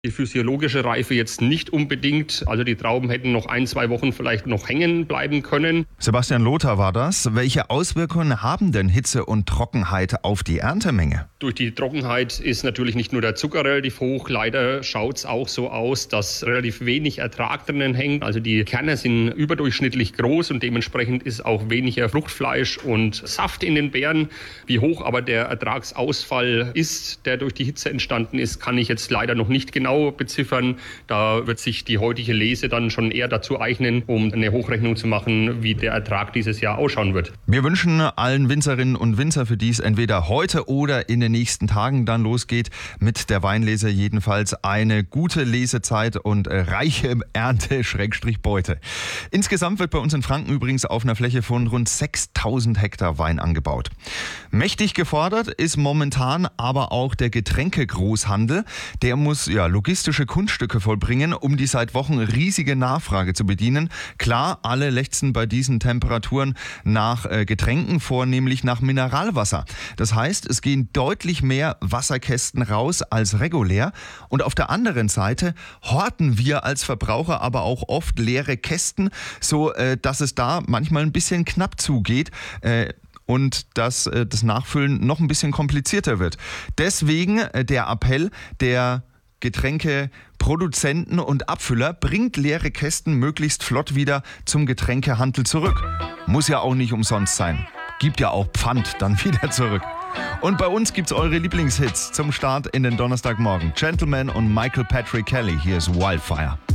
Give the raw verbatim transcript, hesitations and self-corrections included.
Die physiologische Reife jetzt nicht unbedingt. Also die Trauben hätten noch ein, zwei Wochen vielleicht noch hängen bleiben können. Sebastian Lothar war das. Welche Auswirkungen haben denn Hitze und Trockenheit auf die Erntemenge? Durch die Trockenheit ist natürlich nicht nur der Zucker relativ hoch. Leider schaut es auch so aus, dass relativ wenig Ertrag drinnen hängt. Also die Kerne sind überdurchschnittlich groß und dementsprechend ist auch weniger Fruchtfleisch und Saft in den Beeren. Wie hoch aber der Ertragsausfall ist, der durch die Hitze entstanden ist, kann ich jetzt leider noch nicht genau beziffern. Da wird sich die heutige Lese dann schon eher dazu eignen, um eine Hochrechnung zu machen, wie der Ertrag dieses Jahr ausschauen wird. Wir wünschen allen Winzerinnen und Winzer, für die es entweder heute oder in den nächsten Tagen dann losgeht, mit der Weinlese jedenfalls eine gute Lesezeit und reiche Ernte Schrägstrich Beute. Insgesamt wird bei uns in Franken übrigens auf einer Fläche von rund sechstausend Hektar Wein angebaut. Mächtig gefordert ist momentan aber auch der Getränkegroßhandel. Der muss ja logistische Kunststücke vollbringen, um die seit Wochen riesige Nachfrage zu bedienen. Klar, alle lechzen bei diesen Temperaturen nach äh, Getränken, vornehmlich nach Mineralwasser. Das heißt, es gehen deutlich mehr Wasserkästen raus als regulär. Und auf der anderen Seite horten wir als Verbraucher aber auch oft leere Kästen, so äh, dass es da manchmal ein bisschen knapp zugeht. Äh, Und dass äh, das Nachfüllen noch ein bisschen komplizierter wird. Deswegen äh, der Appell der Getränkeproduzenten und Abfüller: bringt leere Kästen möglichst flott wieder zum Getränkehandel zurück. Muss ja auch nicht umsonst sein. Gibt ja auch Pfand dann wieder zurück. Und bei uns gibt's eure Lieblingshits zum Start in den Donnerstagmorgen. Gentleman und Michael Patrick Kelly. Hier ist Wildfire.